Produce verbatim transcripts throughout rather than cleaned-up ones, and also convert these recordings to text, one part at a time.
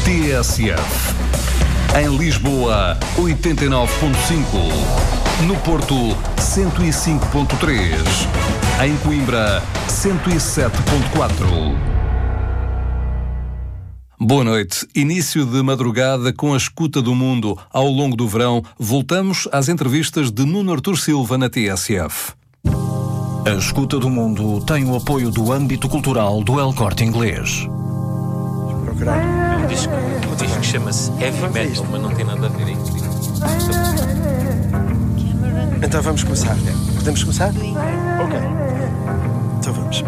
T S F. Em Lisboa, oitenta e nove ponto cinco. No Porto, cento e cinco ponto três. Em Coimbra, cento e sete ponto quatro. Boa noite. Início de madrugada com a escuta do mundo. Ao longo do verão, voltamos às entrevistas de Nuno Artur Silva na T S F. A escuta do mundo tem o apoio do âmbito cultural do El Corte Inglês. Um disco, um disco que chama-se Heavy Metal, mas não tem nada a ver aí. Então vamos começar. Podemos começar? Ok. Então vamos.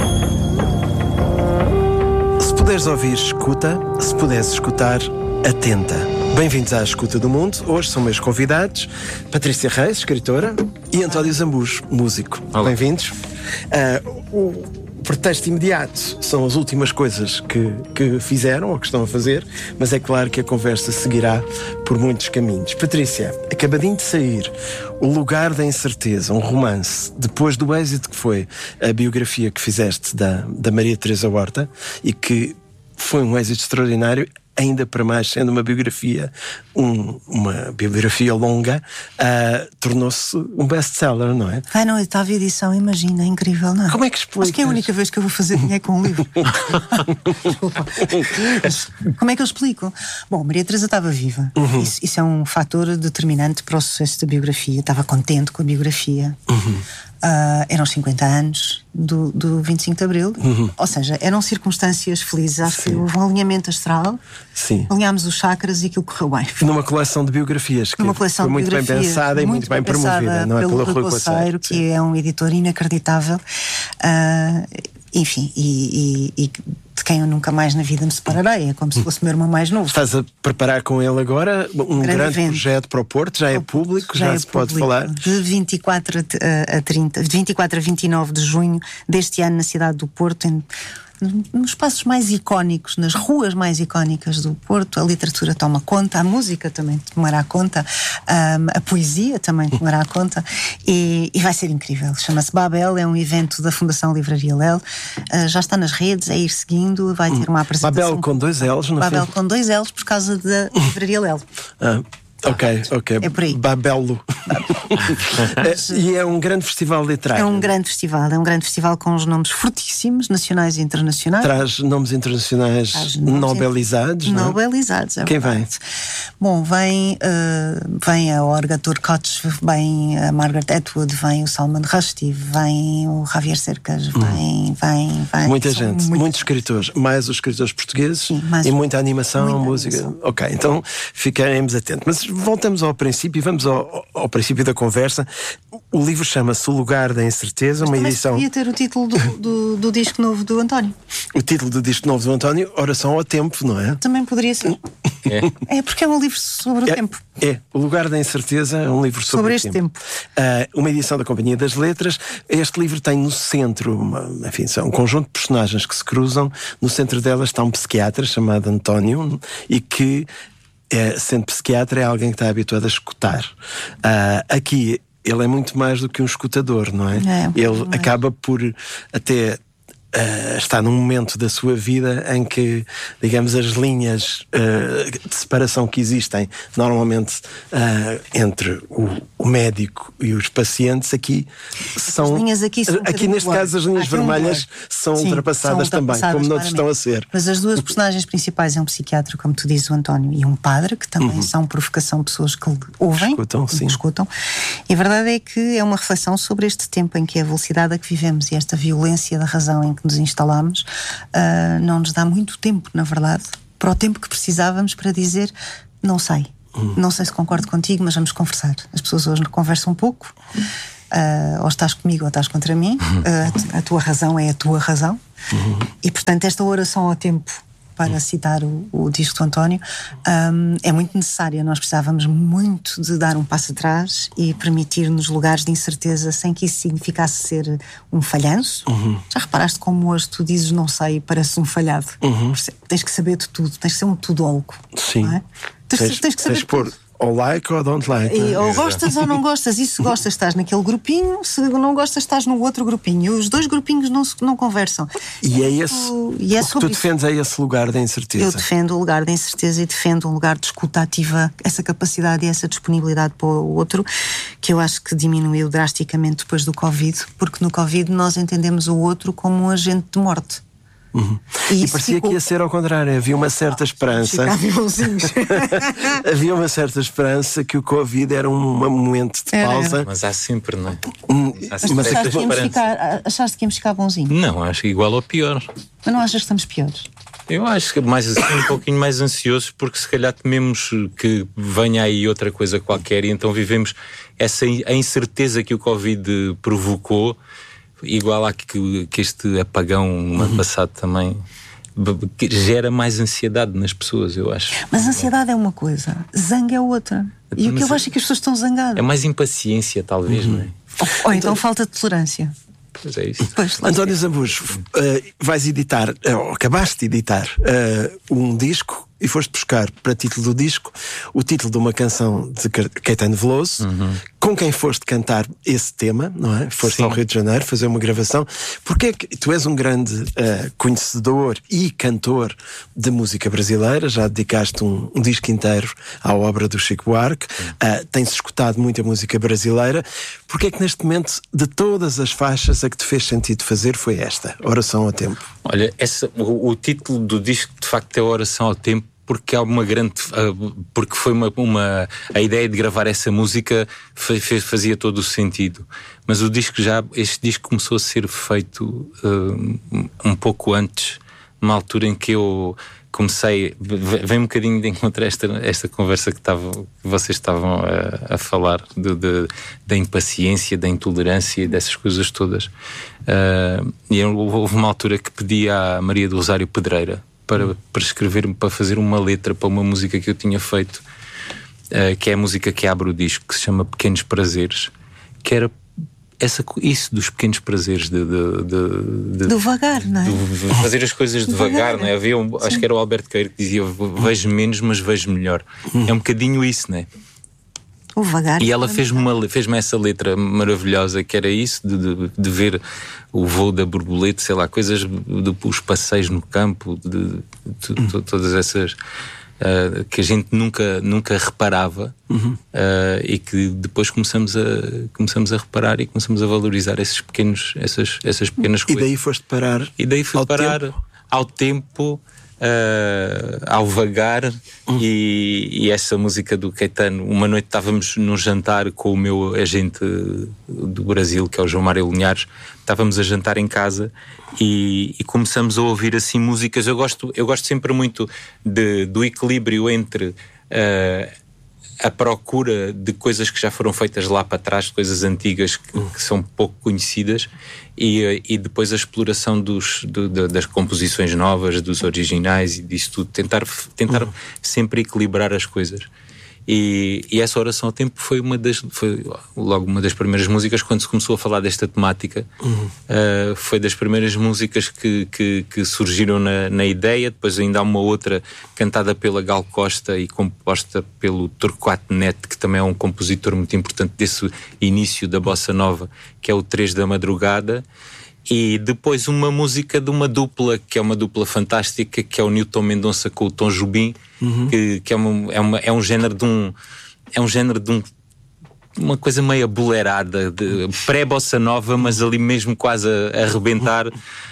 Se puderes ouvir, escuta. Se puderes escutar, atenta. Bem-vindos à Escuta do Mundo. Hoje são meus convidados Patrícia Reis, escritora, e António Zambujo, músico. Olá. Bem-vindos. Uh, o pretexto imediato são as últimas coisas que, que fizeram ou que estão a fazer, mas é claro que a conversa seguirá por muitos caminhos. Patrícia, acabadinho de sair O Lugar da Incerteza, um romance, depois do êxito que foi a biografia que fizeste da, da Maria Teresa Horta, e que foi um êxito extraordinário, ainda para mais sendo uma biografia, um, uma biografia longa, uh, tornou-se um best-seller, não é? Ai, não, oitava edição, imagina, incrível, não é? Como é que explicas? Acho que é a única vez que eu vou fazer dinheiro com um livro. Desculpa. Mas como é que eu explico? Bom, Maria Teresa estava viva. Uhum. Isso, isso é um fator determinante para o sucesso da biografia. Estava contente com a biografia. Uhum. Uh, eram os cinquenta anos do, do vinte e cinco de Abril, uhum. Ou seja, eram circunstâncias felizes. Acho Sim. que houve um alinhamento astral. Sim. Alinhámos os chakras e aquilo correu bem. Numa coleção de biografias que Numa coleção foi muito bem pensada e muito bem, bem promovida, não é? Pelo Rui Coceiro, que Sim. é um editor inacreditável. Uh, enfim, e, e, e de quem eu nunca mais na vida me separarei. É como se fosse o meu irmão mais novo. Estás a preparar com ele agora um grande, grande projeto para o Porto? Já é público? Já, já é se público. Pode falar? De vinte e quatro a trinta, de vinte e quatro a vinte e nove de junho deste ano, na cidade do Porto, em, nos espaços mais icónicos, nas ruas mais icónicas do Porto. A literatura toma conta, a música também tomará conta, um, a poesia também tomará conta, e, e vai ser incrível. Chama-se Babel, é um evento da Fundação Livraria Lel, uh, já está nas redes, é ir seguindo, vai ter uma apresentação. Babel com dois L's no Babel fim. com dois L's por causa da Livraria Lel. Ah. Ok, ok. É por aí. Babelo. é, e é um grande festival literário. É um grande festival, é um grande festival com os nomes fortíssimos, nacionais e internacionais. Traz nomes internacionais Traz nomes nobelizados, in... não é? Nobelizados, é Quem verdade. vem? Bom, vem, uh, vem a Olga Turcotte, vem a Margaret Atwood, vem o Salman Rushdie, vem o Javier Cercas, vem, hum. vem, vem. Muita gente, muitos, muitos escritores, mais os escritores portugueses. Sim, mais e muita animação, muita música. Animação. Ok, então ficaremos atentos. Mas voltamos ao princípio e vamos ao, ao princípio da conversa. O livro chama-se O Lugar da Incerteza, Mas uma também edição. Podia ter o título do, do, do disco novo do António. O título do disco novo do António, Oração ao Tempo, não é? Também poderia ser. É, é porque é um livro sobre o é, tempo. É, O Lugar da Incerteza é um livro sobre, sobre o este tempo. tempo. Uh, uma edição da Companhia das Letras. Este livro tem no centro, uma, enfim, são um conjunto de personagens que se cruzam. No centro delas está um psiquiatra chamado António e que, é, sendo psiquiatra, é alguém que está habituado a escutar. Uh, aqui ele é muito mais do que um escutador, não é? é ele mais. acaba por até Uh, está num momento da sua vida em que, digamos, as linhas uh, de separação que existem normalmente uh, entre o, o médico e os pacientes aqui são, as linhas aqui, são um aqui neste blur. caso as linhas vermelhas um são, Sim, ultrapassadas são ultrapassadas também, como noutros estão a ser. Mas as duas personagens principais é um psiquiatra, como tu dizes, o António, e um padre, que também uhum. são provocação pessoas que ouvem, escutam, sim. escutam. E a verdade é que é uma reflexão sobre este tempo em que a velocidade a que vivemos e esta violência da razão em que nos instalamos uh, não nos dá muito tempo, na verdade, para o tempo que precisávamos para dizer não sei, uhum. não sei se concordo contigo, mas vamos conversar. As pessoas hoje conversam um pouco, uh, ou estás comigo ou estás contra mim, uh, a tua razão é a tua razão, uhum. e portanto esta oração ao tempo, para citar o, o disco do António, um, é muito necessária. Nós precisávamos muito de dar um passo atrás e permitir-nos lugares de incerteza sem que isso significasse ser um falhanço. Uhum. Já reparaste como hoje tu dizes não sei e parece um falhado? Uhum. Tens que saber de tudo, tens que ser um tudólogo. Sim. Não é? tens, tens, tens que saber tens de pôr tudo. ou like ou don't like. E, ou Exato. gostas ou não gostas, e se gostas estás naquele grupinho, se não gostas estás no outro grupinho. Os dois grupinhos não, se, não conversam. E é esse, e é o que tu isso. defendes é esse lugar da incerteza. Eu defendo o lugar da incerteza e defendo um lugar de escuta ativa, essa capacidade e essa disponibilidade para o outro, que eu acho que diminuiu drasticamente depois do Covid, porque no Covid nós entendemos o outro como um agente de morte. Uhum. E, E isso parecia ficou- que ia ser ao contrário. Havia uma certa esperança. Ficavam bonzinhos. Havia uma certa esperança que o Covid era um momento de Era, pausa. era. Mas há sempre, não é? Hum, Há Mas sempre Mas esta achaste que, íamos esperança. ficar, achaste que íamos ficar bonzinhos? Não, acho que igual ou pior. Mas não achas que estamos piores? Eu acho que mais assim, um pouquinho mais ansiosos, porque se calhar tememos que venha aí outra coisa qualquer, e então vivemos essa in- a incerteza que o Covid provocou, igual a que, que este apagão no ano passado também, b- que gera mais ansiedade nas pessoas, eu acho. Mas ansiedade é uma coisa, zanga é outra. E o que Mas eu acho é que as pessoas estão zangadas. É mais impaciência, talvez, não é? Ou, ou então falta de tolerância. Pois é isso. Pois, lá António Zambujo, uh, vais editar, uh, ou acabaste de editar, uh, um disco e foste buscar para título do disco o título de uma canção de Ca- Caetano Veloso, Uhum. com quem foste cantar esse tema, não é? Foste Sim. ao Rio de Janeiro fazer uma gravação. Porque é que tu és um grande uh, conhecedor e cantor de música brasileira, já dedicaste um, um disco inteiro à obra do Chico Buarque, uh, tens escutado muita música brasileira. Porque é que neste momento, de todas as faixas, a que te fez sentido fazer foi esta, Oração ao Tempo? Olha, essa, o, o título do disco de facto é Oração ao Tempo, porque há uma grande, uh, porque foi uma, uma a ideia de gravar essa música fe, fe, fazia todo o sentido, mas o disco já, este disco começou a ser feito uh, um pouco antes, numa altura em que eu comecei, vem um bocadinho de encontrar esta, esta conversa que, estava, que vocês estavam a, a falar, de, de, da impaciência, da intolerância e dessas coisas todas. Uh, e eu, houve uma altura que pedi à Maria do Rosário Pedreira para, para escrever, para fazer uma letra para uma música que eu tinha feito, uh, que é a música que abre o disco, que se chama Pequenos Prazeres, que era essa, isso dos pequenos prazeres de, de, de, de devagar, não é? de fazer as coisas devagar, não é? Havia um, acho que era o Alberto Queiro que dizia: vejo menos, mas vejo melhor. É um bocadinho isso, não é? O vagar. E ela fez-me uma, fez-me essa letra maravilhosa, que era isso, de, de, de ver o voo da borboleta, sei lá, coisas, de, os passeios no campo, de, de, de, de todas essas uh, que a gente nunca, nunca reparava, uhum. uh, e que depois começamos a, começamos a reparar e começamos a valorizar esses pequenos, essas, essas pequenas E coisas. daí foste parar E daí fui ao parar tempo? ao tempo, uh, ao vagar, uhum. e, e essa música do Caetano. Uma noite estávamos num jantar com o meu agente do Brasil, que é o João Mário Linhares. Estávamos a jantar em casa e, e começamos a ouvir assim músicas. Eu gosto, eu gosto sempre muito de, do equilíbrio entre uh, a procura de coisas que já foram feitas lá para trás, coisas antigas que, que são pouco conhecidas, e, e depois a exploração dos, do, de, das composições novas, dos originais e disso tudo, tentar, tentar uhum. sempre equilibrar as coisas. E, e essa Oração ao Tempo foi uma das, foi logo uma das primeiras músicas quando se começou a falar desta temática. Uhum. Uh, foi das primeiras músicas que, que, que surgiram na, na ideia. Depois ainda há uma outra cantada pela Gal Costa e composta pelo Torquato Neto, que também é um compositor muito importante desse início da Bossa Nova, que é o Três da Madrugada. E depois uma música de uma dupla, que é uma dupla fantástica, que é o Newton Mendonça com o Tom Jobim, uhum. que, que é, uma, é, uma, é um género de um é um género de um, uma coisa meio abolerada, de pré-bossa nova, mas ali mesmo quase a, a arrebentar.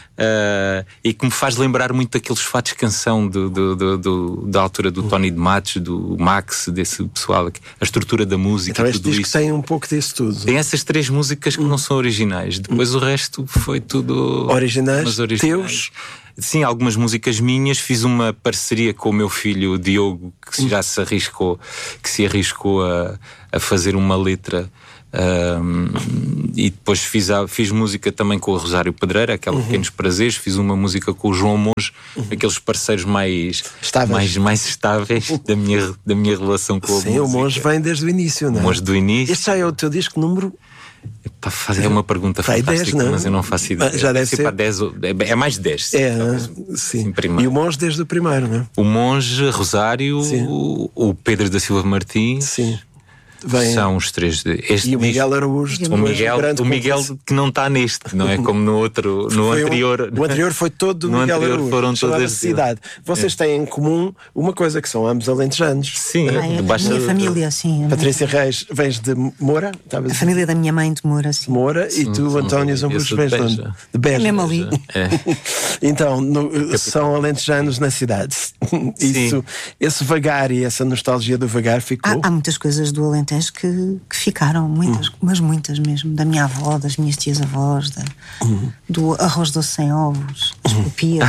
Uh, e que me faz lembrar muito daqueles fatos canção do, do, do, do, da altura do Tony de Matos, do Max, desse pessoal, a estrutura da música. Então este tudo disco isso. tem um pouco disso tudo. Tem essas três músicas que não são originais. Depois o resto foi tudo originais, originais. Teus? Sim, algumas músicas minhas. Fiz uma parceria com o meu filho o Diogo, que já se arriscou, que se arriscou a, a fazer uma letra. Um, e depois fiz, a, fiz música também com o Rosário Pedreira, aquela uhum. Pequenos Prazeres. Fiz uma música com o João Monge, uhum. aqueles parceiros mais estáveis, mais, mais estáveis da, minha, da minha relação com a Sim, música. o Monge vem desde o início, não é? O Monge do início. Este já é o teu disco número Para fazer uma pergunta Vai, fantástica, dez, não? mas eu não faço ideia. Já deve ser. Para dez, é, é mais de dez. É, talvez, sim. Sim, E o monge desde o primeiro, não é? o monge, Rosário, Sim. o, o Pedro da Silva Martins. Sim. Vem. São os três. De, este E o Miguel Araújo. O depois, Miguel, grande o Miguel compositor. que não está neste, não é como no outro, no Foi um- anterior. o anterior foi todo do No Miguel anterior Araújo. foram chamava-se todas- Cidade. Vocês têm em comum uma coisa, que são ambos alentejanos. Sim, Ah, é, a debaixo minha da- família, sim. a minha- Patrícia Reis, vens de Moura? Estavas A família da minha mãe de Moura, sim. Moura e tu, sim, António sim. Eu Zambujo, sou vens de de onde? Beja. De Beja. Mesmo ali. É. Então, no- são alentejanos na cidade. Isso, esse vagar e essa nostalgia do vagar ficou. Há, há muitas coisas do Alentejo que, que ficaram, muitas, Hum. mas muitas mesmo. Da minha avó, das minhas tias-avós, da- Hum. do arroz doce sem ovos, as copias,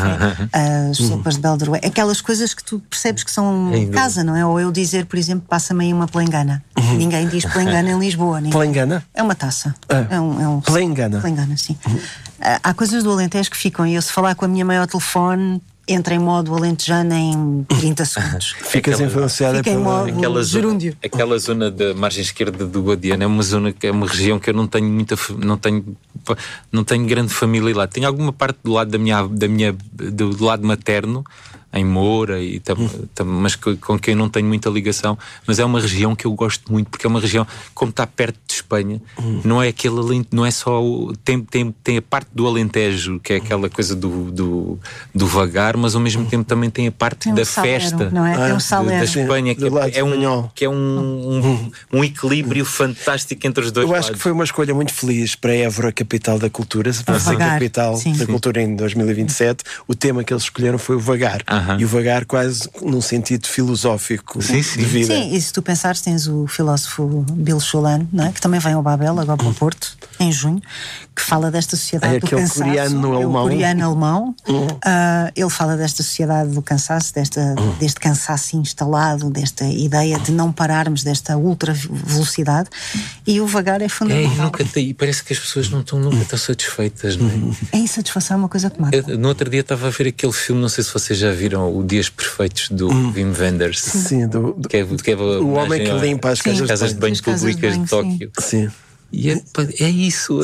as Hum. sopas de Belderoé, aquelas coisas que tu percebes que são Ainda. casa, não é? Ou eu dizer, por exemplo, passa-me aí uma plengana. Uhum. Ninguém diz plengana em Lisboa. Ninguém. Plengana? É uma taça. Ah. É um, é um... Plengana. Plengana, sim. Ah, há coisas do Alentejo que ficam, e eu, se falar com a minha mãe ao telefone, entra em modo alentejano em trinta segundos. Ficas Aquela- influenciada Fica em pela. modo- Aquela O zona, gerúndio. aquela zona da margem esquerda do Guadiana é uma zona que é uma região que eu não tenho muita fa- não tenho não tenho grande família lá. Tenho alguma parte do lado da minha da minha do, do lado materno em Moura e tam, tam, mas com, com quem não tenho muita ligação, mas é uma região que eu gosto muito porque é uma região, como está perto de Espanha, não é aquele alente, não é só o, tem, tem, tem a parte do Alentejo que é aquela coisa do, do, do vagar, mas ao mesmo tempo também tem a parte Tem um da salero, festa, não é? Tem um Ah, da salero. Espanha, que do lado é, é um, espanhol. que é um, um, um equilíbrio fantástico entre os dois Eu lados. acho que foi uma escolha muito feliz para Évora, capital da cultura. Se vai ser vagar, capital sim. da Sim. cultura em dois mil e vinte e sete, o tema que eles escolheram foi o vagar. Aham. E o vagar quase num sentido filosófico Sim, sim. de vida. Sim, e se tu pensares, tens o filósofo Bill Schulan, não é? Que também vem ao Babel, agora para o Porto, em junho, que fala desta sociedade É do aquele cansaço. coreano é o alemão. coreano alemão. Ah, ele fala desta sociedade do cansaço, desta, deste cansaço instalado, desta ideia de não pararmos, desta ultra velocidade. E o vagar é É, e fundamental. nunca tem, e parece que as pessoas não estão, nunca estão satisfeitas, não é? A insatisfação é uma coisa que mata. Eu, no outro dia estava a ver aquele filme, não sei se vocês já viram, o Dias Perfeitos do Wim Wenders. Sim, do, do- Que é, que é o homem que limpa as Sim. casas, casas de banho As casas de públicas de, banho, Tóquio. Sim. E é, pá, é isso,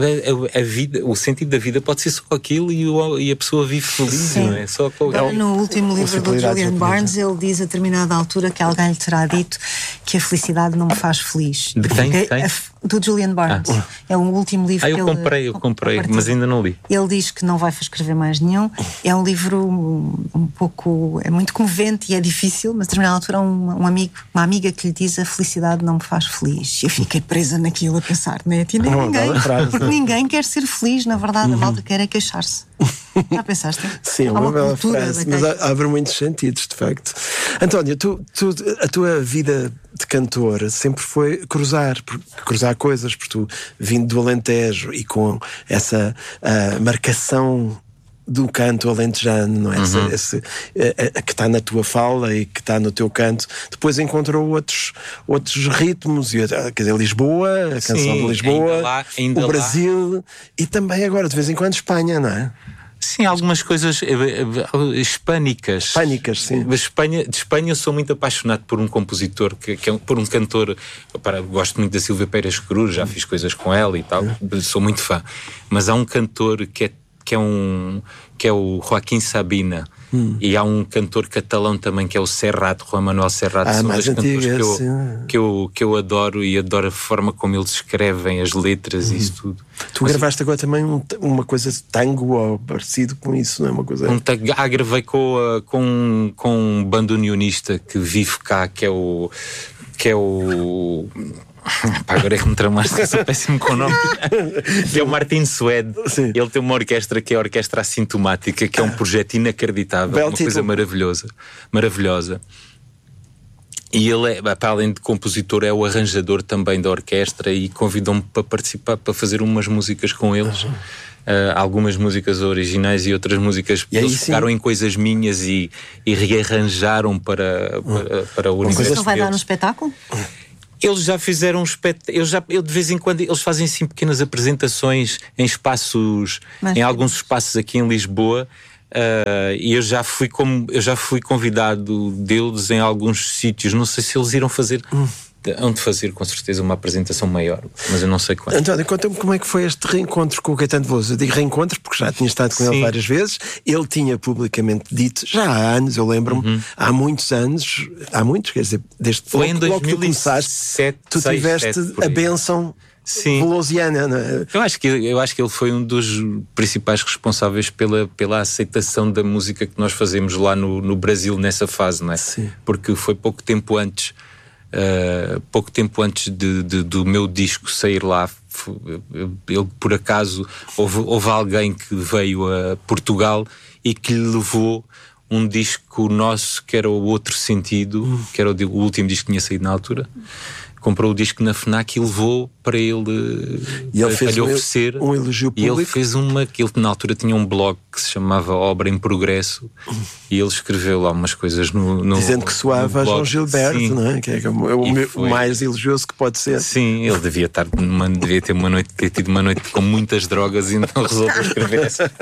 a, a- a vida, o sentido da vida pode ser só aquilo e, o- e a pessoa vive feliz, Sim. não é? Só com Agora, no último livro do possibilidades Julian de Barnes, ele diz a determinada altura que alguém lhe terá dito que a felicidade não me faz feliz. De quem? Que Quem? a f- do Julian Barnes. Ah. É o último livro Ah, que eu ele comprei, eu comprei, partilha. mas ainda não li. Ele diz que não vai escrever mais nenhum. É um livro um, um pouco. É muito comovente e é difícil, mas a determinada altura, um, um amigo, uma amiga que lhe diz a felicidade não me faz feliz. Eu fiquei presa naquilo a pensar, não é? E nem Uma ninguém, bela frase, porque não é? ninguém quer ser feliz, na verdade. A malta quer é queixar-se. Já pensaste? Sim, Há uma, bela cultura frase, da mas queixa. a- abre muitos sentidos, de facto. António, tu, tu- a tua vida de cantor sempre foi cruzar, por- cruzar coisas, porque tu, vindo do Alentejo e com essa ah, marcação do canto alentejano, não é? Esse, esse, eh, eh, que está na tua fala e que está no teu canto, depois encontrou outros, outros ritmos, e, ah, quer dizer, Lisboa, a canção Sim, de Lisboa, ainda lá- ainda o lá. Brasil e também agora, de vez em quando, Espanha, não é? Sim, algumas coisas eh, eh, hispânicas. Hispânicas, sim. De Espanha, de Espanha eu sou muito apaixonado por um compositor, que, que é um, por um cantor. Para, gosto muito da Silvia Pérez Cruz, já fiz coisas com ela e tal, sou muito fã. Mas há um cantor que é, que é, um, que é o Joaquim Sabina. Hum. E há um cantor catalão também que é o Serrat, Juan Manuel Serrat. Ah, são mais dois cantores antiga, que eu, sim. que, eu, que eu adoro e adoro a forma como eles escrevem as letras e isso tudo. Tu Mas, gravaste agora também um- uma coisa de tango ou parecido com isso, não é uma coisa? Um tag- ah, gravei com, a- com, com um bando unionista que vive cá, que é o. Que é o. Pá, agora é que me tramaste, que eu sou péssimo com o nome. Que é o Martin Suede. Sim. Ele tem uma orquestra que é a Orquestra Assintomática, que é um projeto inacreditável, Belo uma coisa título. maravilhosa. Maravilhosa. E ele, é, para além de compositor, é o arranjador também da orquestra e convidou-me para participar, para fazer umas músicas com eles. Uh, algumas músicas originais e outras músicas. E aí eles sim. pegaram em coisas minhas e, e rearranjaram para, para, para o universo Isso vai dar um deles. espetáculo? Eles já fizeram um espetáculo. Eu já, eu de vez em quando eles fazem assim pequenas apresentações em espaços, Mas- em alguns espaços aqui em Lisboa. Uh, e eu já fui como eu já fui convidado deles em alguns sítios. Não sei se eles irão fazer hão de fazer com certeza uma apresentação maior, mas eu não sei quando. António, conta-me como é que foi este reencontro com o Caetano Veloso. Eu digo reencontro porque já tinha estado com Sim. ele várias vezes. Ele tinha publicamente dito, já há anos, eu lembro-me, uhum. há muitos anos, há muitos, quer dizer, desde foi logo, em dois mil e logo que tu começaste, tu seis, tiveste sete, a bênção velosiana, não é? Eu acho que eu acho que ele foi um dos principais responsáveis pela, pela aceitação da música que nós fazemos lá no, no Brasil nessa fase, não é? Sim. Porque foi pouco tempo antes, uh, pouco tempo antes de, de, do meu disco sair lá. Ele, por acaso, houve, houve alguém que veio a Portugal e que lhe levou um disco nosso que era o Outro Sentido, hum. que era o, o último disco que tinha saído na altura. Comprou o disco na FNAC e levou para ele, e ele para, fez para lhe oferecer um elogio público. E ele fez uma que ele na altura tinha um blog que se chamava Obra em Progresso e ele escreveu lá umas coisas no, no dizendo que soava a João Gilberto, Sim. não é? Que é o, o, o mais elogioso que pode ser. Sim, ele devia estar numa, devia ter uma noite, ter tido uma noite com muitas drogas e não resolveu escrever essa,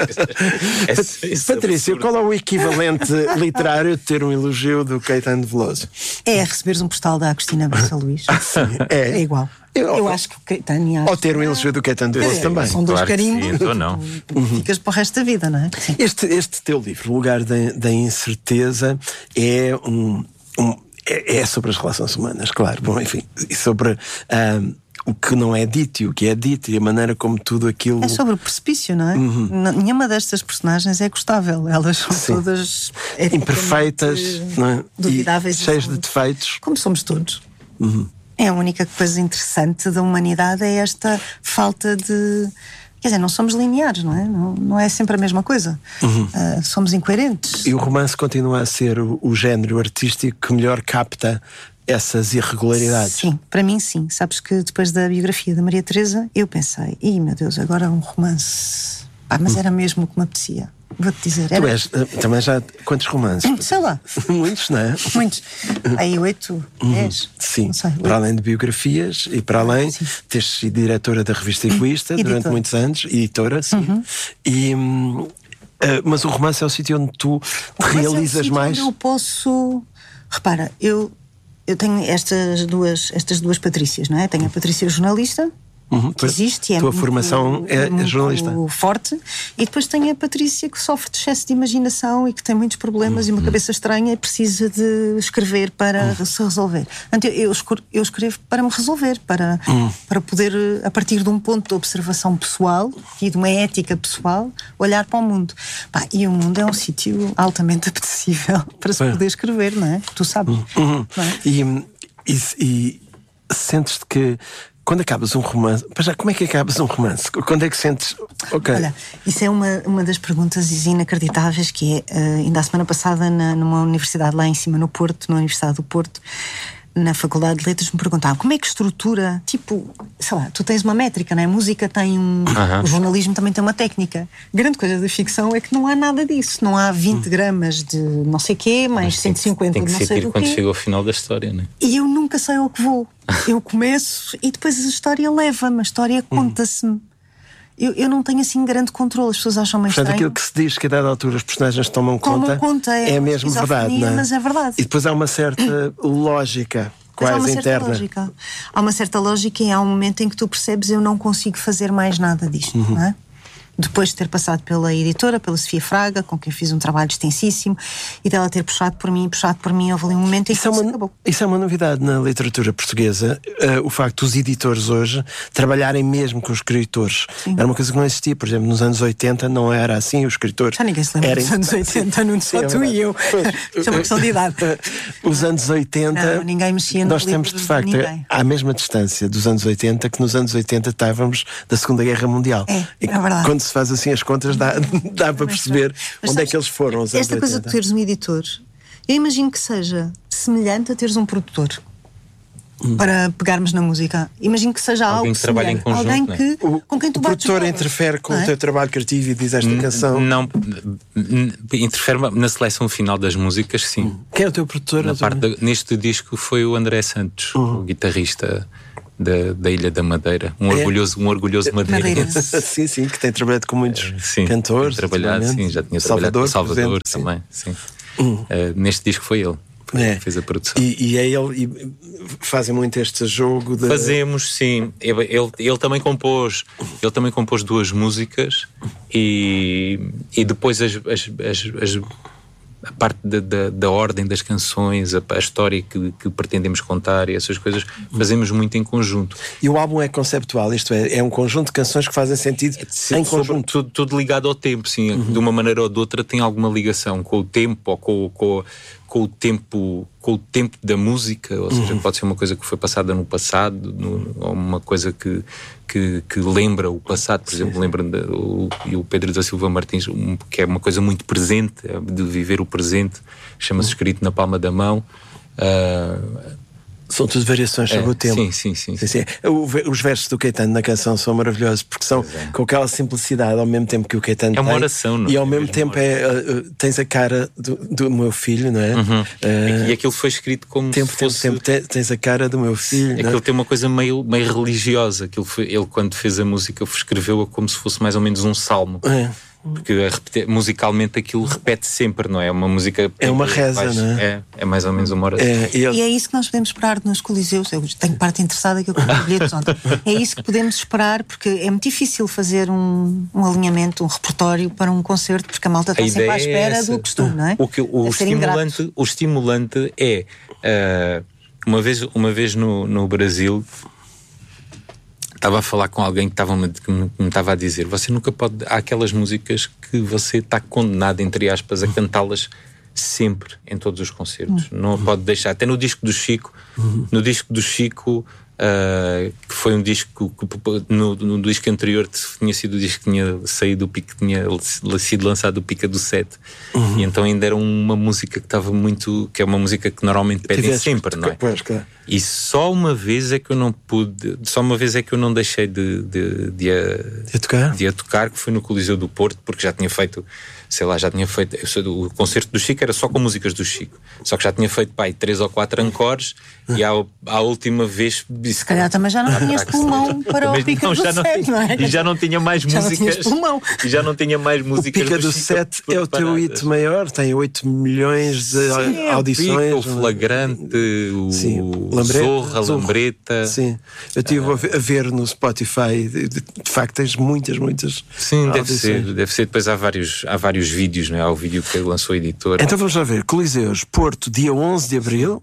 essa, essa Patrícia, absurdo. Qual é o equivalente literário de ter um elogio do Caetano Veloso? É receberes um postal da Agostina Bessa Luís. É. É igual. Eu, eu acho que o Caetano... Ou ter um elogio do Caetano Veloso é, também. São dois claro carimbos. Sim, então não. Ficas para o resto da vida, não é? Sim. Este, este teu livro, O Lugar da, da Incerteza, é um... um é, é sobre as relações humanas, claro. Bom, enfim, e sobre... Um, o que não é dito e o que é dito e a maneira como tudo aquilo... É sobre o precipício, não é? Uhum. Nenhuma destas personagens é gostável. Elas são Sim. todas... imperfeitas, não é? Duvidáveis. E cheias de defeitos. Como somos todos. Uhum. É a única coisa interessante da humanidade é esta falta de... Quer dizer, não somos lineares, não é? Não, não é sempre a mesma coisa. Uhum. Uh, somos incoerentes. E o romance continua a ser o, o género artístico que melhor capta essas irregularidades. Sim, para mim sim. Sabes que depois da biografia da Maria Teresa, eu pensei, ih meu Deus, agora um romance. Ah, mas era mesmo o que me apetecia. Vou-te dizer. Era... Tu és, também já. Quantos romances? Sei lá. Muitos, não é? Muitos. Aí oito, dez. Sim. Sei, para além de biografias e para além de teres sido diretora da revista Egoísta durante muitos anos, editora, sim. Uhum. E, uh, mas o romance é o sítio onde tu te realizas é o mais. Onde eu posso. Repara, eu, eu tenho estas duas, estas duas Patrícias, não é? Tenho a Patrícia jornalista. Uhum, que existe, é tua muito, formação é, é muito jornalista forte, e depois tem a Patrícia que sofre de excesso de imaginação e que tem muitos problemas uhum. e uma cabeça estranha e precisa de escrever para uhum. se resolver. Então, eu, eu escrevo para me resolver, para, uhum. para poder, a partir de um ponto de observação pessoal e de uma ética pessoal, olhar para o mundo. Pá, e o mundo é um sítio altamente apetecível para se é. poder escrever, não é? Tu sabes. Uhum. Não é? E, e, e sentes-te que quando acabas um romance, já, como é que acabas um romance? Quando é que sentes... Okay. Olha, isso é uma, uma das perguntas inacreditáveis que é, uh, ainda a semana passada na, numa universidade lá em cima no Porto, na Universidade do Porto, na Faculdade de Letras, me perguntavam como é que estrutura, tipo, sei lá, tu tens uma métrica, não é? A música tem um... Uh-huh. O jornalismo também tem uma técnica. A grande coisa da ficção é que não há nada disso. Não há vinte uh-huh. gramas de não sei quê, mais Mas cento e cinquenta tem que, de tem que não sei do quê. Quando chega ao final da história, não é? E eu nunca sei ao que vou. Eu começo e depois a história leva-me, a história conta-se-me. Eu, eu não tenho assim grande controle, as pessoas acham meio Portanto, estranho. aquilo que se diz que a dada altura os personagens tomam, tomam conta, conta é, é mesmo verdade, não é? Mas é verdade. E depois há uma certa lógica quase há uma interna. certa lógica. Há uma certa lógica e há um momento em que tu percebes eu não consigo fazer mais nada disto, uhum. não é? Depois de ter passado pela editora, pela Sofia Fraga, com quem fiz um trabalho extensíssimo, e dela ter puxado por mim, puxado por mim, houve ali um momento em que isso, é uma, acabou. Isso é uma novidade na literatura portuguesa, uh, o facto dos editores hoje trabalharem mesmo com os escritores. Sim. Era uma coisa que não existia, por exemplo, nos anos oitenta não era assim, os escritores... Já ninguém se lembra dos anos oitenta, não só tu e eu. Isso é uma questão de idade. Os anos oitenta... Não, ninguém mexia no Nós estamos, de facto, de à mesma distância dos anos oitenta que nos anos oitenta estávamos da Segunda Guerra Mundial. É, e é verdade. Quando se faz assim as contas, Dá, dá para perceber mas, onde sabes, é que eles foram. Os esta coisa de teres um editor, eu imagino que seja semelhante a teres um produtor. Hum. Para pegarmos na música, imagino que seja alguém algo que trabalha em conjunto, alguém que, o, com quem tu o bates produtor bolas, interfere com é? o teu trabalho criativo e diz esta N- canção. Não, interfere na seleção final das músicas, sim. Hum. Quem é o teu produtor? Na parte da, neste disco foi o André Santos, uhum. o guitarrista Da, da Ilha da Madeira, um é. orgulhoso, um orgulhoso madeirense. Sim, sim, que tem trabalhado com muitos sim, cantores. Trabalhado, sim, já tinha Salvador, trabalhado com Salvador exemplo, também. Sim. Sim. Uh, neste disco foi ele. é. fez a produção. E, e é ele, e fazem muito este jogo de... Fazemos, sim. Ele, ele, ele também compôs, ele também compôs duas músicas e, e depois as, as, as, as a parte da, da, da ordem das canções, a, a história que, que pretendemos contar e essas coisas, fazemos muito em conjunto. E o álbum é conceptual, isto é, é um conjunto de canções que fazem sentido é, em conjunto. Tudo, tudo ligado ao tempo, sim. Uhum. De uma maneira ou de outra tem alguma ligação com o tempo ou com, com, com o tempo com o tempo da música, ou seja, uhum. pode ser uma coisa que foi passada no passado, no, ou uma coisa que, que, que lembra o passado, por sim, exemplo, lembra o, o Pedro da Silva Martins, um, que é uma coisa muito presente, de viver o presente, chama-se Escrito na Palma da Mão. Uh, São tudo variações sobre é, o tempo. Sim, sim, sim. sim, sim. O, os versos do Caetano na canção são maravilhosos porque são é. com aquela simplicidade ao mesmo tempo que o Caetano tem. É uma oração, não é? E ao mesmo tempo é, uh, tens a cara do, do meu filho, não é? Uhum. Uh, e aquilo foi escrito como tempo, se fosse... tempo, tempo, tens a cara do meu filho. Aquilo não é? Tem uma coisa meio, meio religiosa. Aquilo foi, ele, quando fez a música, escreveu-a como se fosse mais ou menos um salmo. É. Porque repete, musicalmente aquilo repete sempre, não é? Uma música... É uma reza, faz, não é? É, é mais ou menos uma oração. É, e, eu... e é isso que nós podemos esperar nos Coliseus. Eu tenho parte interessada que eu comprei bilhetes ontem. É isso que podemos esperar, porque é muito difícil fazer um, um alinhamento, um repertório para um concerto, porque a malta está a sempre à espera é do costume, não é? O, que, o, estimulante, o estimulante é... Uh, uma vez, uma vez no, no Brasil... Estava a falar com alguém que, estava que me estava a dizer: você nunca pode. Há aquelas músicas que você está condenado, entre aspas, a cantá-las sempre em todos os concertos. Uhum. Não pode deixar. Até no disco do Chico, uhum. no disco do Chico, uh, que foi um disco que no, no disco anterior tinha sido o disco que tinha saído do pico, tinha sido lançado o Pica do Sete. Uhum. E então ainda era uma música que estava muito. Que é uma música que normalmente pedem sempre, não é? Pois, claro. E só uma vez é que eu não pude, só uma vez é que eu não deixei de, de, de, a, de, a, tocar? de a tocar, que foi no Coliseu do Porto, porque já tinha feito, sei lá, já tinha feito, eu sei, o concerto do Chico era só com músicas do Chico, só que já tinha feito, pai, três ou quatro encores, e à, à última vez disse, se calhar também já não tinhas pulmão para o Pica do Sete, não é? E já não tinha mais já músicas, não e já não tinha mais músicas. O Pica do, do Sete é o teu hit maior, tem oito milhões de Sim, audições. É o, Pica, o Flagrante, o Sim, Lambreta, Zorra, Zorra. Lambreta. Sim, eu estive uh, a ver no Spotify, de, de, de facto tens muitas, muitas Sim, deve ser, deve ser, depois há vários, há vários vídeos, não é? Há o vídeo que lançou o editor. Então vamos lá ver, Coliseus, Porto, dia onze de Abril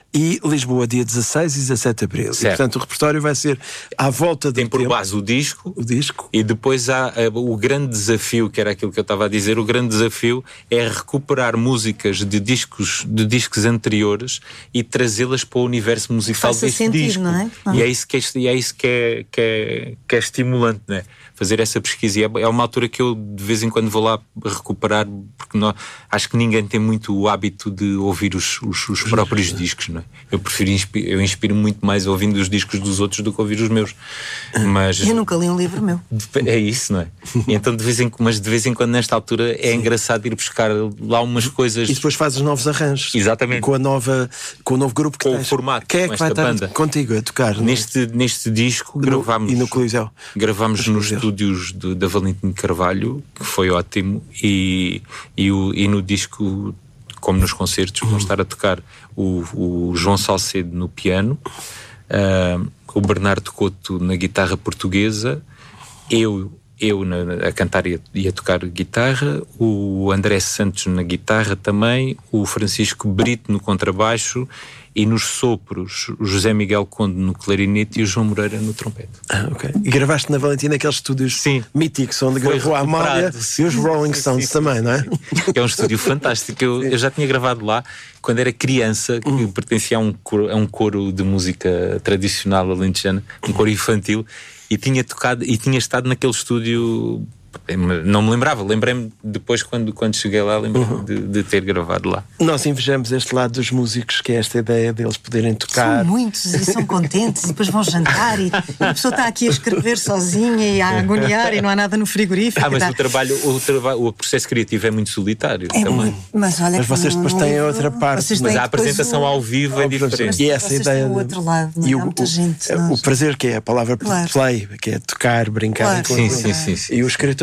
e Lisboa, dia dezasseis e dezassete de Abril. E, portanto, o repertório vai ser à volta do Tem por tempo. base o disco, o disco e depois há uh, o grande desafio, que era aquilo que eu estava a dizer, o grande desafio é recuperar músicas de discos, de discos anteriores e trazê-las para o universo musical Faça deste sentido, disco. Não é? Ah. E é isso que é, e é, isso que é, que é, que é estimulante, não é? Fazer essa pesquisa. E é, é uma altura que eu de vez em quando vou lá recuperar, porque não, acho que ninguém tem muito o hábito de ouvir os, os, os próprios discos, não é? Eu prefiro, eu inspiro muito mais ouvindo os discos dos outros do que ouvir os meus. Mas eu nunca li um livro meu. É isso, não é? E então de vez em, mas de vez em quando nesta altura é Sim. engraçado ir buscar lá umas coisas. E depois fazes novos arranjos. Exatamente. Com a nova, com o novo grupo que com tens. o formato. Quem é que vai estar banda. contigo a tocar? Neste, neste disco gravámos. E no Coliseu. Gravámos nos estúdios de, da Valentim Carvalho, que foi ótimo, e, e, o, e no disco, como nos concertos, vão estar a tocar o, o João Salcedo no piano, uh, o Bernardo Couto na guitarra portuguesa, eu, eu na, a cantar e a, e a tocar guitarra, o André Santos na guitarra também, o Francisco Brito no contrabaixo, e nos sopros o José Miguel Conde no clarinete e o João Moreira no trompete. Ah, ok. E gravaste na Valentina aqueles estúdios Sim. míticos onde Foi gravou a Amália e os Rolling Stones sim, sim, também, sim, não é? Sim. É um estúdio fantástico. Eu, eu já tinha gravado lá quando era criança, que hum. pertencia a um, coro, a um coro de música tradicional alentejana, um coro infantil, e tinha tocado e tinha estado naquele estúdio. Não me lembrava, lembrei-me depois quando, quando cheguei lá, lembrei-me uhum. de, de ter gravado lá. Nós invejamos este lado dos músicos, que é esta ideia deles poderem tocar. São muitos e são contentes e depois vão jantar e a pessoa está aqui a escrever sozinha e a agoniar e não há nada no frigorífico. Ah, mas o trabalho, o trabalho, o processo criativo é muito solitário é também. Muito, mas olha mas vocês depois têm livro, outra parte. Mas a apresentação o... ao vivo é diferente. E essa ideia do outro lado, não é? E há o, muita gente. O, o prazer que é a palavra claro. play, que é tocar, brincar. Claro. Sim, sim, sim, sim. E o escritor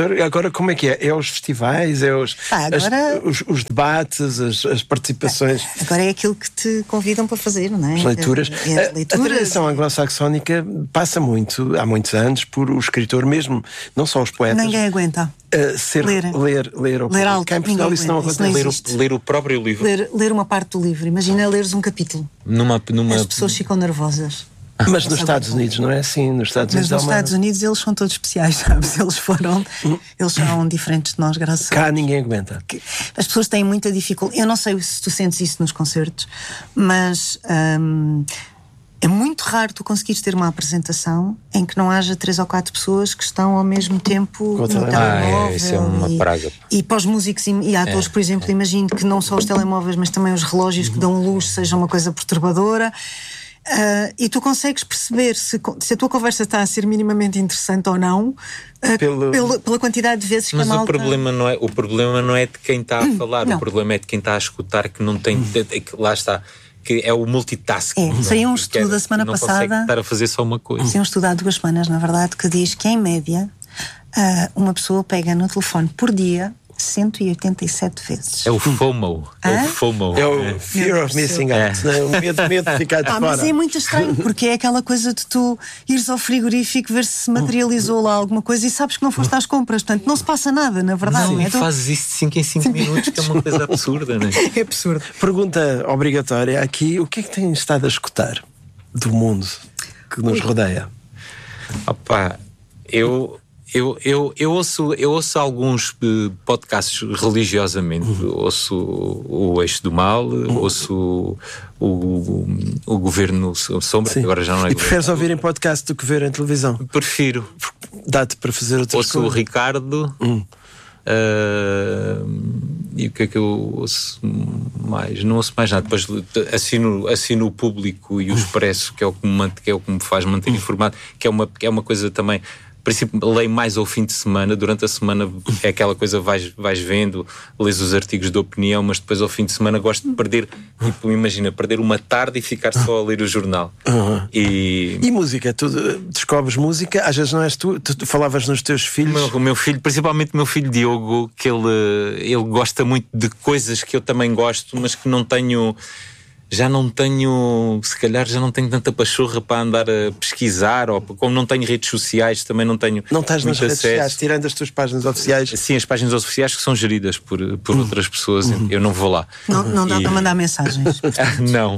escritor, agora como é que é? É os festivais, é os, ah, agora... as, os, os debates, as, as participações. Agora é aquilo que te convidam para fazer, não é? As leituras. É, é as leituras. A, a tradição anglo-saxónica passa muito, há muitos anos, por o escritor mesmo, não só os poetas. Ninguém aguenta. Uh, ser, ler, ler, ler, ler alto. Cá em Portugal isso não acontece. Ler o, ler o próprio livro. Ler, ler uma parte do livro. Imagina leres um capítulo. Numa, numa... As pessoas ficam nervosas. Mas nos Estados Unidos não é assim. Nos Estados Mas Unidos, nos uma... Estados Unidos eles são todos especiais, sabes? Eles foram, eles são diferentes de nós, graças a Deus. Cá ninguém aguenta. As pessoas têm muita dificuldade. Eu não sei se tu sentes isso nos concertos, mas hum, é muito raro tu conseguires ter uma apresentação em que não haja três ou quatro pessoas que estão ao mesmo tempo no telemóvel. Ah, é, isso é uma e, praga. E para os músicos e, e atores, é, por exemplo, é. imagino que não só os telemóveis, mas também os relógios que dão luz seja uma coisa perturbadora. Uh, e tu consegues perceber se, se a tua conversa está a ser minimamente interessante ou não uh, Pelo... pela, pela quantidade de vezes que Mas a malta... o problema não é, o problema não é de quem está a falar, não. O problema é de quem está a escutar, que não tem, é que, lá está, que é o multitasking. É, saiu um estudo é, a semana não passada. Consegue estar a fazer só uma coisa. Saiu um estudo há duas semanas, na verdade, que diz que em média uh, uma pessoa pega no telefone por dia cento e oitenta e sete vezes. É o FOMO. Ah? É o FOMO. É o Fear of Missing Out. É. O medo, medo de ficar de ah, fora. Mas é muito estranho, porque é aquela coisa de tu ires ao frigorífico, ver se se materializou lá alguma coisa e sabes que não foste às compras. Portanto, não se passa nada, na verdade. Não, é e fazes isso de cinco em cinco minutos, que é uma coisa absurda, não é? É absurdo. Pergunta obrigatória aqui: o que é que tens estado a escutar do mundo que nos rodeia? Opa, eu... Eu, eu, eu, ouço, eu ouço alguns uh, podcasts religiosamente. Uhum. Ouço o, o Eixo do Mal, uhum. ouço o, o, o Governo Sombra, que agora já não é. E preferes ouvir em podcast do que ver em televisão? Prefiro. Dá-te para fazer outras ouço coisas. Ouço o Ricardo. Uhum. Uh, e o que é que eu ouço mais? Não ouço mais nada. Depois assino, assino o Público e o Expresso, que é o que me, que é o que me faz manter uhum. informado, que é, uma, que é uma coisa também. Por princípio, leio mais ao fim de semana. Durante a semana é aquela coisa, vais, vais vendo, lês os artigos de opinião, mas depois ao fim de semana gosto de perder, tipo, imagina, perder uma tarde e ficar só a ler o jornal. Uhum. E... e música? Tu descobres música? Às vezes não és tu? Tu, tu falavas nos teus filhos? O meu, o meu filho, principalmente o meu filho Diogo, que ele, ele gosta muito de coisas que eu também gosto, mas que não tenho... Já não tenho, se calhar já não tenho tanta pachorra para andar a pesquisar, ou como não tenho redes sociais, também não tenho. Não estás nas redes acesso. sociais, tirando as tuas páginas oficiais? Sim, as páginas oficiais que são geridas por, por uhum. outras pessoas, uhum. eu não vou lá. Não, não dá e... para mandar mensagens. Não.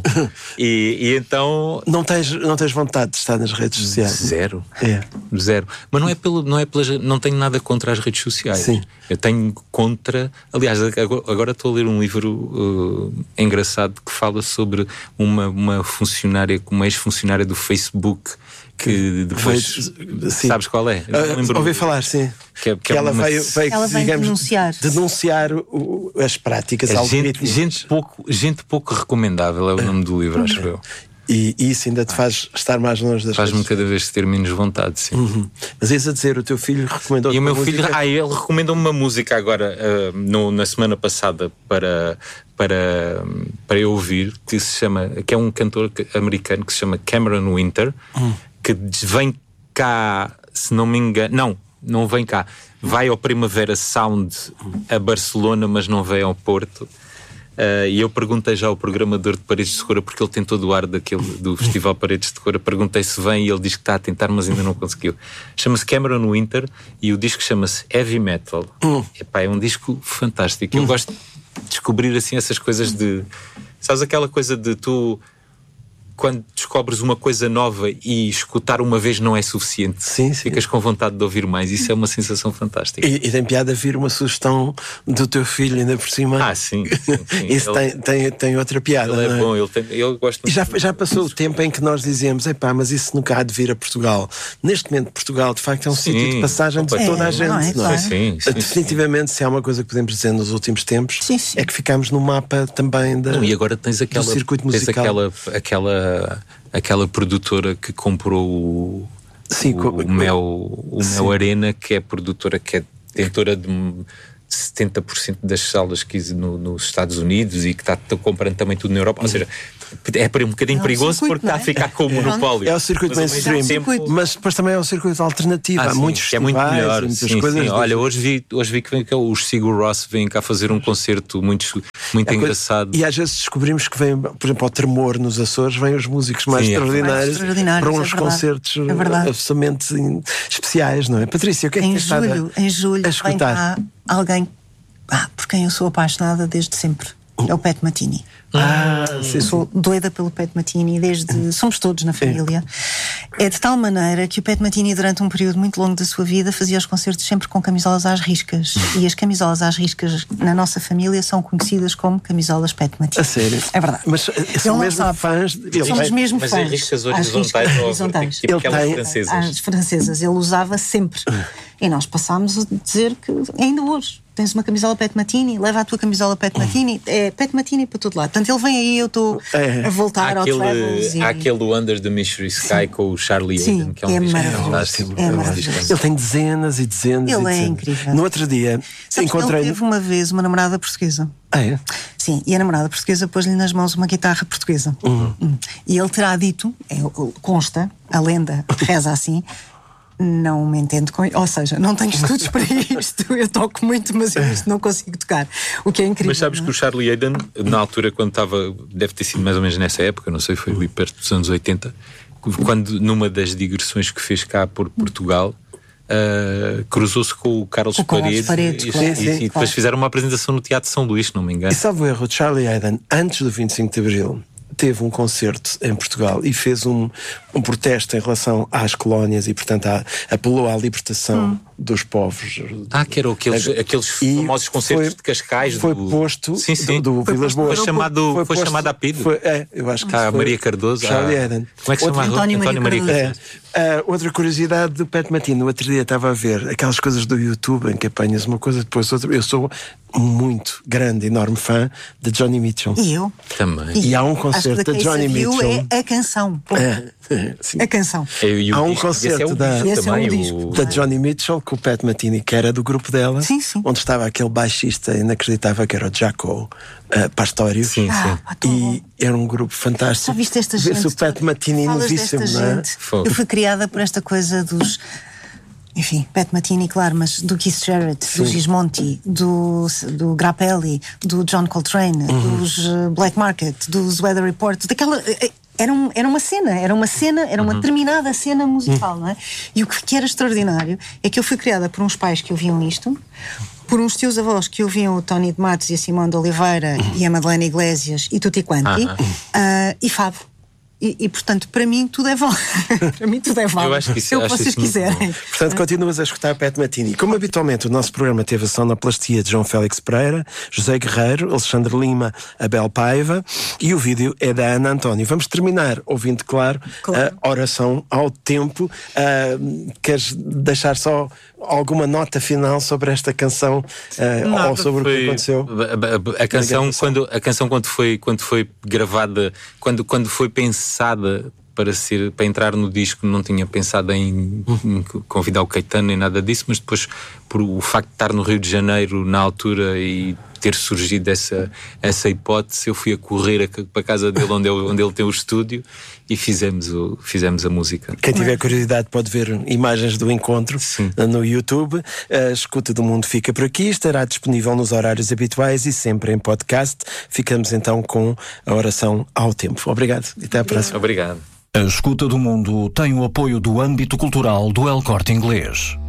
E, e então. Não tens, não tens vontade de estar nas redes sociais? Zero. É. Zero. Mas não é pelo. Não, é pelas, não tenho nada contra as redes sociais. Sim. Eu tenho contra. Aliás, agora estou a ler um livro uh, engraçado que fala sobre uma, uma funcionária, uma ex-funcionária do Facebook que depois. Sim. Sabes qual é? Uh, ouvi falar, sim. Que, é, que, que é ela uma... veio, veio ela vem digamos, denunciar, denunciar o, as práticas é algorítmicas. Gente, gente, pouco, gente pouco recomendável é o nome do livro, acho eu. E isso ainda te faz estar mais longe das coisas. Faz-me cada vez ter menos vontade, sim. Uhum. Mas ias a dizer, o teu filho recomendou-te E o meu uma filho, música? ah, ele recomendou-me uma música agora, uh, no, na semana passada, para, para, para eu ouvir, que se chama, que é um cantor americano que se chama Cameron Winter, uhum. que vem cá, se não me engano, não, não vem cá, vai ao Primavera Sound a Barcelona, mas não vem ao Porto. Uh, e eu perguntei já ao programador de Paredes de Cora, porque ele tem todo o ar daquele, do Festival Paredes de Cora. Perguntei se vem e ele diz que está a tentar, mas ainda não conseguiu. Chama-se Cameron Winter e o disco chama-se Heavy Metal. Hum. Epá, é um disco fantástico. Eu hum. gosto de descobrir assim essas coisas de... Sabes aquela coisa de tu... Quando descobres uma coisa nova e escutar uma vez não é suficiente, sim, sim. ficas com vontade de ouvir mais. Isso é uma sensação fantástica. E, e tem piada vir uma sugestão do teu filho ainda por cima. Ah, sim, sim, sim. Isso ele, tem, tem, tem outra piada. Ele é, não é bom, ele, tem, ele gosta muito. E já, já passou o tempo em que nós dizíamos, epá, mas isso nunca há de vir a Portugal. Neste momento Portugal de facto é um sim, sítio de passagem de toda é, a gente, não é? não é? Claro. Sim, sim, definitivamente, sim. Se há uma coisa que podemos dizer nos últimos tempos, sim, sim. é que ficámos no mapa também da, não, e agora tens aquela, do circuito musical. Tens aquela, aquela, aquela produtora que comprou o, sim, o, co- o Mel, o Mel Arena, que é produtora, que é detentora de, setenta por cento das salas que no, nos Estados Unidos e que está comprando também tudo na Europa. Ou seja, é um bocadinho é um perigoso circuito, porque está é? a ficar com o monopólio. É o circuito mainstream, tempo... mas depois também é o circuito alternativo. Ah, Há sim, muitos que é muito melhor. muitas Sim, coisas. sim. Olha, hoje vi, hoje vi que vem cá os Sigur Rós vêm cá fazer um concerto muito, muito é engraçado. Coisa, e às vezes descobrimos que vem, por exemplo, ao Tremor nos Açores, vêm os músicos mais, sim, extraordinários, mais extraordinários para uns é concertos é absolutamente especiais, não é? Patrícia, o que é que em julho, em julho a escutar? Vem cá alguém ah, por quem eu sou apaixonada desde sempre. É o Pat Metheny. Ah, sim, sou sim. doida pelo Pat Metheny desde. Somos todos na família. É de tal maneira que o Pat Metheny, durante um período muito longo da sua vida, fazia os concertos sempre com camisolas às riscas. E as camisolas às riscas na nossa família são conhecidas como camisolas Pat Metheny. A sério? É verdade. Mas são mesmo sabe. fãs. Ele Somos tem, mesmo mas fãs. Mas é riscas horizontais, horizontais. Tipo ele aquelas tem francesas. As francesas. Ele usava sempre. E nós passámos a dizer que ainda hoje tens uma camisola Pat Metheny, leva a tua camisola Pat Metheny, é Pat Metheny para todo lado. Portanto, ele vem aí, eu estou é. a voltar há ao aquele, Travels. E... Há aquele Under the Mystery Sky, sim, com o Charlie Hayden, que é um é disco fantástico. É maravilhoso. Ele tem dezenas e dezenas ele e dezenas. É incrível. No outro dia, sabes, encontrei... ele teve uma vez uma namorada portuguesa. Ah, é? Sim, e a namorada portuguesa pôs-lhe nas mãos uma guitarra portuguesa. Uhum. E ele terá dito, é, consta, a lenda reza assim... Não me entendo com... Ou seja, não tenho estudos para isto. Eu toco muito, mas eu isto não consigo tocar. O que é incrível. Mas sabes não? que o Charlie Hayden, na altura, quando estava... Deve ter sido mais ou menos nessa época, não sei, foi ali perto dos anos oitenta, quando numa das digressões que fez cá por Portugal, uh, cruzou-se com o Carlos o Paredes, Paredes e, claro, e, sim, e depois claro. fizeram uma apresentação no Teatro São Luís, se não me engano. E sabe o erro de Charlie Hayden, antes do vinte e cinco de Abril, teve um concerto em Portugal e fez um, um protesto em relação às colónias e, portanto, a, apelou à libertação hum. dos povos. Ah, que eram aqueles, aqueles e famosos concertos foi, de Cascais. Foi do... posto sim, sim. do, do foi Vilas Boas. Foi chamado, foi foi posto, chamado a pedido. Foi, é, eu acho que ah, foi Maria Cardoso. Charlie ah, Hayden. Como é que se chama? António, António Maria Cardoso. É, uh, outra curiosidade do Pat Metheny, no outro dia estava a ver aquelas coisas do YouTube em que apanhas uma coisa depois outra. Eu sou muito grande, enorme fã de Johnny Mitchell. E eu? Também. E, e há um concerto de Johnny Mitchell. É a canção. É, a canção. É, e o há um disco, concerto é o da, disco também, é um disco, o... da Johnny Mitchell com o Pat Metheny, que era do grupo dela, sim, sim. onde estava aquele baixista inacreditável que era o Jaco uh, Pastorius. Sim, ah, sim. E era um grupo fantástico. Já viste esta gente? Vê-se o Pat Metheny novíssimo, não é? Eu fui criada por esta coisa dos... Enfim, Pat Metheny, claro, mas do Keith Jarrett, sim, do Gismonti, do, do Grappelli, do John Coltrane, uhum. dos uh, Black Market, dos Weather Report, daquela... Era, um, era uma cena, era uma cena, era uma uhum. determinada cena musical, uhum. não é? E o que, que era extraordinário é que eu fui criada por uns pais que ouviam isto, por uns tios avós que ouviam o Tony de Matos e a Simone de Oliveira uhum. e a Madalena Iglesias e tutti quanti, uhum. uh, e fado. E, e, portanto, para mim tudo é válido. Para mim tudo é válido. Eu acho que isso, é o que acho vocês isso quiserem. Portanto, continuas a escutar Pat Metheny. Como habitualmente, o nosso programa teve a sonoplastia de João Félix Pereira, José Guerreiro, Alexandre Lima, Abel Paiva, e o vídeo é da Ana António. Vamos terminar ouvindo, claro, claro. a oração ao tempo. Uh, queres deixar só alguma nota final sobre esta canção uh, Nada, ou sobre foi, o que aconteceu? A, a, a canção, quando, a canção quando foi, quando foi gravada, quando, quando foi pensada para, ser, para entrar no disco, não tinha pensado em, em convidar o Caetano nem nada disso, mas depois, por o facto de estar no Rio de Janeiro na altura e ter surgido essa, essa hipótese, eu fui a correr a, para a casa dele onde, eu, onde ele tem o estúdio e fizemos, o, fizemos a música. Quem tiver curiosidade pode ver imagens do encontro Sim. no YouTube. A Escuta do Mundo fica por aqui, estará disponível nos horários habituais e sempre em podcast. Ficamos então com a oração ao tempo. Obrigado e até à próxima. Obrigado. A Escuta do Mundo tem o apoio do âmbito cultural do El Corte Inglês.